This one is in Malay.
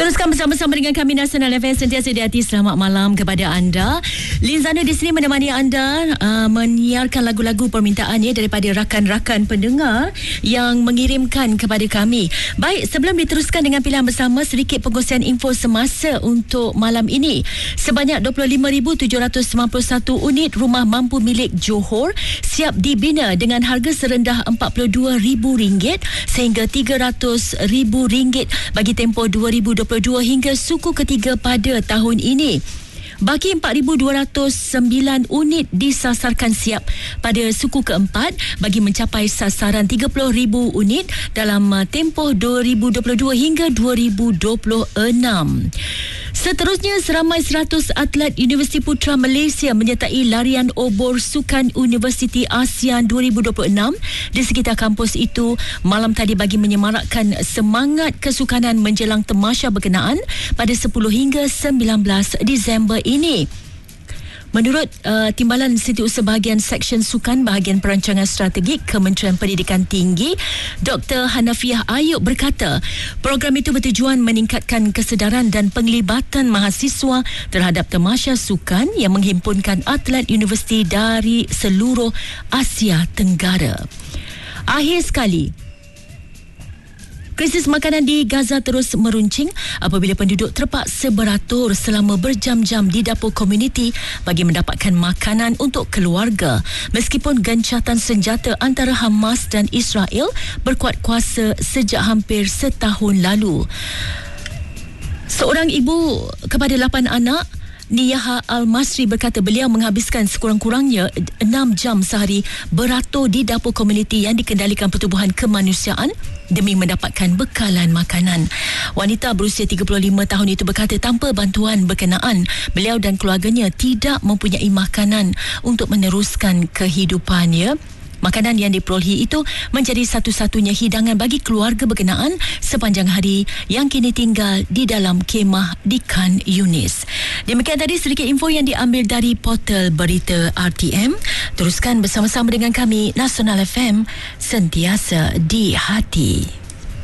Teruskan bersama-sama dengan kami Nasional FM sentiasa di hati. Selamat malam kepada anda. Linzana di sini menemani anda menyiarkan lagu-lagu permintaan daripada rakan-rakan pendengar yang mengirimkan kepada kami. Baik, sebelum diteruskan dengan pilihan bersama, sedikit pengusian info semasa untuk malam ini. Sebanyak 25,791 unit rumah mampu milik Johor siap dibina dengan harga serendah RM42,000 sehingga RM300,000 bagi tempoh 2022 hingga suku ketiga pada tahun ini. Baki 4,209 unit disasarkan siap pada suku keempat bagi mencapai sasaran 30,000 unit dalam tempoh 2022 hingga 2026. Seterusnya, seramai 100 atlet Universiti Putra Malaysia menyertai larian obor Sukan Universiti ASEAN 2026 di sekitar kampus itu malam tadi bagi menyemarakkan semangat kesukanan menjelang tamasya berkenaan pada 10 hingga 19 Disember ini. Menurut Timbalan Setiausaha Bahagian Seksyen Sukan Bahagian Perancangan Strategik Kementerian Pendidikan Tinggi, Dr. Hanafiah Ayub berkata, program itu bertujuan meningkatkan kesedaran dan penglibatan mahasiswa terhadap tamasya sukan yang menghimpunkan atlet universiti dari seluruh Asia Tenggara. Akhir sekali, krisis makanan di Gaza terus meruncing apabila penduduk terpaksa beratur selama berjam-jam di dapur komuniti bagi mendapatkan makanan untuk keluarga meskipun gencatan senjata antara Hamas dan Israel berkuat kuasa sejak hampir setahun lalu. Seorang ibu kepada 8 anak, Niyaha Al-Masri berkata beliau menghabiskan sekurang-kurangnya 6 jam sehari beratur di dapur komuniti yang dikendalikan Pertubuhan Kemanusiaan demi mendapatkan bekalan makanan. Wanita berusia 35 tahun itu berkata tanpa bantuan berkenaan, beliau dan keluarganya tidak mempunyai makanan untuk meneruskan kehidupannya. Makanan yang diperolehi itu menjadi satu-satunya hidangan bagi keluarga berkenaan sepanjang hari yang kini tinggal di dalam kemah di Khan Yunis. Demikian tadi sedikit info yang diambil dari portal berita RTM. Teruskan bersama-sama dengan kami Nasional FM, sentiasa di hati.